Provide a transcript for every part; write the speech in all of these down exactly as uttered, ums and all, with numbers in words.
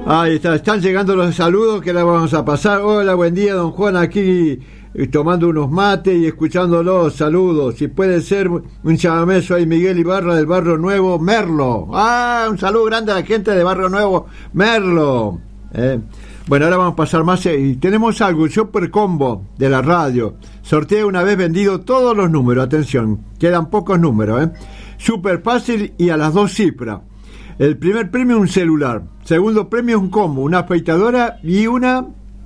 Ahí está, están llegando los saludos que ahora vamos a pasar. Hola, buen día, don Juan, aquí eh, tomando unos mates y escuchándolos. Saludos. Si puede ser un chamamé, soy Miguel Ibarra del Barrio Nuevo, Merlo. Ah, un saludo grande a la gente de Barrio Nuevo, Merlo. Eh. Bueno, ahora vamos a pasar más eh, y tenemos algo, el Super Combo de la radio. Sorteo una vez vendido todos los números. Atención, quedan pocos números, ¿eh? Súper fácil y a las dos cifras. El primer premio un celular, segundo premio un combo, una afeitadora y una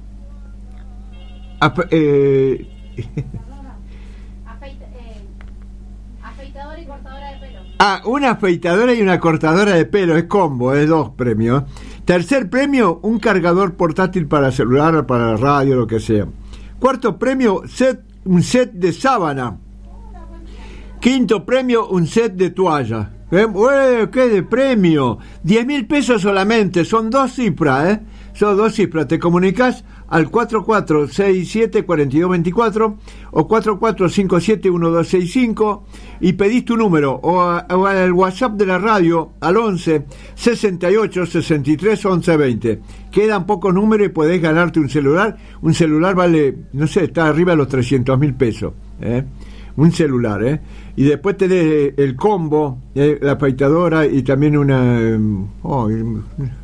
afe, eh, Afeita, eh, afeitadora y cortadora de pelo. Ah, una afeitadora y una cortadora de pelo, es combo, es dos premios. Tercer premio, un cargador portátil para celular, para la radio, lo que sea. Cuarto premio, set, un set de sábana. Quinto premio, un set de toalla. ¿Eh? ¡Uy, qué de premio! diez mil pesos solamente, son dos cifras, ¿eh? Son dos cifras. Te comunicas al cuatro cuatro seis siete cuatro dos dos cuatro o cuatro cuatro cinco siete uno dos seis cinco y pedís tu número o, a, o al WhatsApp de la radio al once sesenta y ocho sesenta y tres once veinte. Quedan pocos números y podés ganarte un celular. Un celular vale, no sé, está arriba de los trescientos mil pesos, ¿eh? Un celular, ¿eh? Y después tenés el combo, eh, la afeitadora y también una... Oh, el,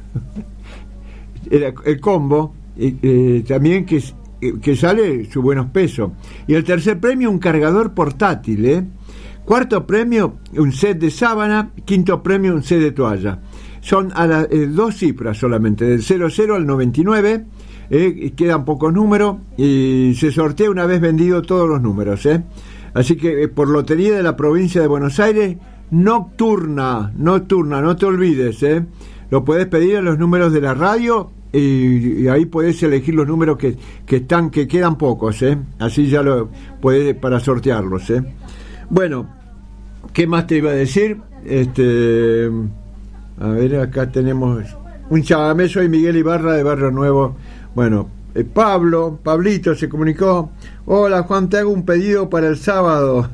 el combo, eh, eh, también que, que sale sus buenos pesos. Y el tercer premio, un cargador portátil, ¿eh? Cuarto premio, un set de sábana. Quinto premio, un set de toalla. Son a la, eh, dos cifras solamente, del cero cero al noventa y nueve. Eh, quedan pocos números y se sortea una vez vendido todos los números, ¿eh? Así que eh, por Lotería de la Provincia de Buenos Aires, nocturna, nocturna, no te olvides, ¿eh? Lo puedes pedir a los números de la radio y, y ahí puedes elegir los números que, que están, que quedan pocos, ¿eh? Así ya lo puedes para sortearlos, ¿eh? Bueno, ¿qué más te iba a decir? Este, a ver, acá tenemos un chamamé, soy Miguel Ibarra de Barrio Nuevo. Bueno, eh, Pablo, Pablito se comunicó. Hola Juan, te hago un pedido para el sábado.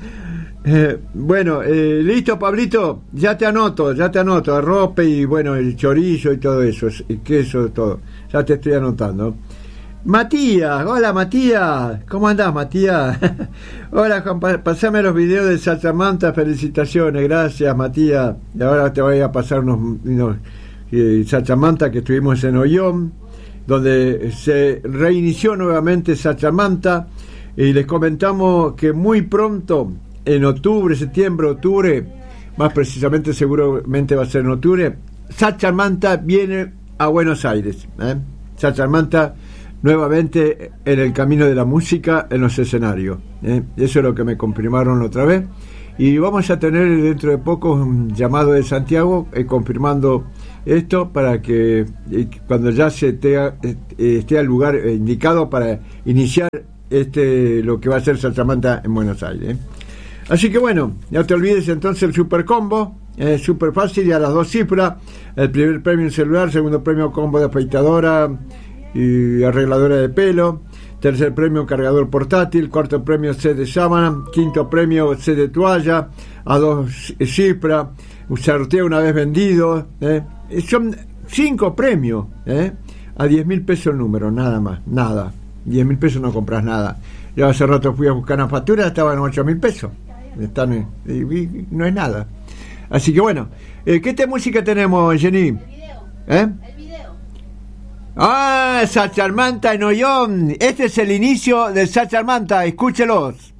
Eh, bueno, eh, listo Pablito, ya te anoto, ya te anoto, arrope y bueno, el chorizo y todo eso, el queso, todo, ya te estoy anotando. Matías, hola Matías, ¿cómo andás Matías? Hola Juan, pa- pasame los videos de Sachamanta, felicitaciones, gracias Matías. Y ahora te voy a pasar unos, unos eh, Sachamanta que estuvimos en Ollón, donde se reinició nuevamente Sachamanta, y les comentamos que muy pronto, en octubre, septiembre, octubre, más precisamente seguramente va a ser en octubre, Sachamanta viene a Buenos Aires, ¿eh? Sachamanta nuevamente en el camino de la música, en los escenarios, ¿eh? Eso es lo que me confirmaron otra vez, y vamos a tener dentro de poco un llamado de Santiago eh, confirmando esto para que eh, cuando ya se esté, eh, esté al lugar eh, indicado para iniciar este lo que va a ser Sachamanta en Buenos Aires, ¿eh? Así que bueno, no te olvides entonces el super combo, es eh, súper fácil y a las dos cifras. El primer premio en celular, segundo premio combo de afeitadora y arregladora de pelo, tercer premio cargador portátil, cuarto premio set de sábana, quinto premio set de toalla a dos cifras, un sorteo una vez vendido, ¿eh? Son cinco premios, ¿eh? A diez mil pesos el número, nada más, nada, diez mil pesos no compras nada. Yo hace rato fui a buscar una factura, estaban ocho mil pesos, están, y, y no es nada. Así que bueno, eh, ¿qué te música tenemos, Jenny? El video. ¿Eh? El video. Ah, Sachamanta en Ollón. Este es el inicio de Sachamanta, escúchelos.